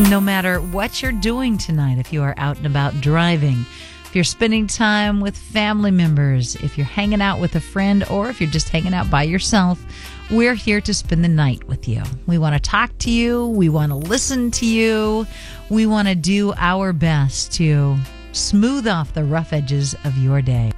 No matter what you're doing tonight, if you are out and about driving, if you're spending time with family members, if you're hanging out with a friend, or if you're just hanging out by yourself, we're here to spend the night with you. We want to talk to you. We want to listen to you. We want to do our best to smooth off the rough edges of your day.